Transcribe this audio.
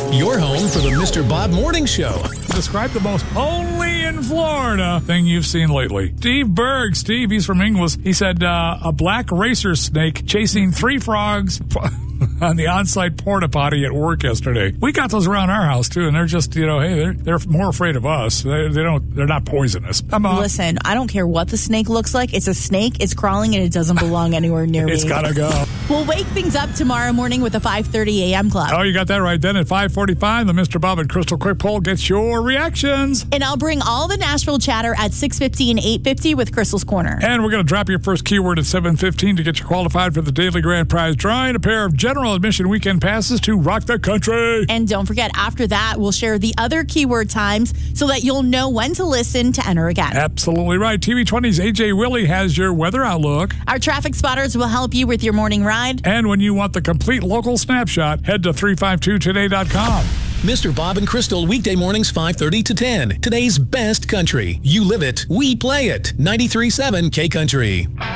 Your home for the Mr. Bob Morning Show. Describe the most only in Florida thing you've seen lately. Steve Berg. Steve, he's from Inglis. He said a black racer snake chasing 3 frogs on the on-site porta potty at work yesterday. We got those around our house too, and they're just, hey, they're more afraid of us. They're not poisonous. Listen, I don't care what the snake looks like. It's a snake. It's crawling, and it doesn't belong anywhere near me. It's gotta go. We'll wake things up tomorrow morning with a 5:30 a.m. club. Oh, you got that right. Then at 5:45, the Mr. Bob and Crystal Quick Poll gets your reactions. And I'll bring all the Nashville chatter at 6:50 and 8:50 with Crystal's Corner. And we're going to drop your first keyword at 7:15 to get you qualified for the daily grand prize drawing, a pair of general admission weekend passes to rock the country. And don't forget, after that, we'll share the other keyword times so that you'll know when to listen to enter again. Absolutely right. TV20's AJ Willie has your weather outlook. Our traffic spotters will help you with your morning ride. And when you want the complete local snapshot, head to 352today.com. Mr. Bob and Crystal, weekday mornings 5:30 to 10. Today's best country. You live it, we play it. 93.7 K Country.